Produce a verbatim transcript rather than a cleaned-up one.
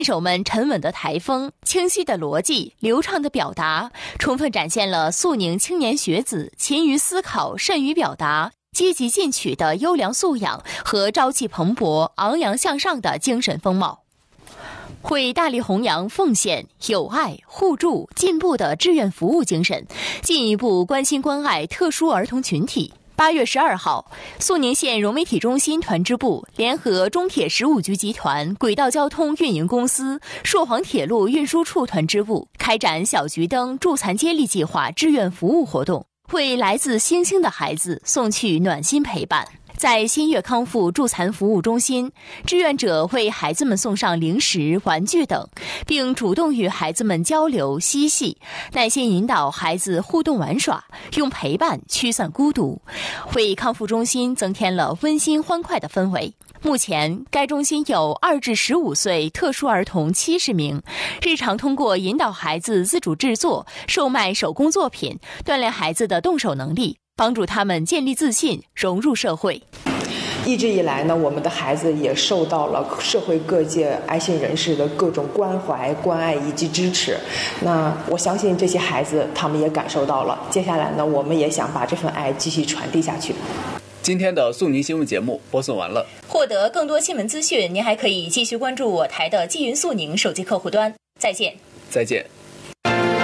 手们沉稳的台风、清晰的逻辑、流畅的表达，充分展现了肃宁青年学子勤于思考、慎于表达、积极进取的优良素养和朝气蓬勃、昂扬向上的精神风貌。会大力弘扬奉献、友爱、互助、进步的志愿服务精神，进一步关心关爱特殊儿童群体。八月十二号，肃宁县融媒体中心团支部联合中铁十五局集团轨道交通运营公司、朔黄铁路运输处团支部开展小桔灯助残接力计划志愿服务活动，为来自星星的孩子送去暖心陪伴。在新月康复助残服务中心，志愿者为孩子们送上零食、玩具等，并主动与孩子们交流嬉戏，耐心引导孩子互动玩耍，用陪伴驱散孤独，为康复中心增添了温馨欢快的氛围。目前，该中心有二至十五岁特殊儿童七十名，日常通过引导孩子自主制作、售卖手工作品，锻炼孩子的动手能力，帮助他们建立自信，融入社会。 一直以来呢，我们的孩子也受到了社会各界爱心人士的各种关怀、关爱以及支持。那我相信这些孩子他们也感受到了。接下来呢，我们也想把这份爱继续传递下去。 今天的肃宁新闻节目播送完了。 获得更多新闻资讯，您还可以继续关注我台的纪云肃宁手机客户端。再见。 再见。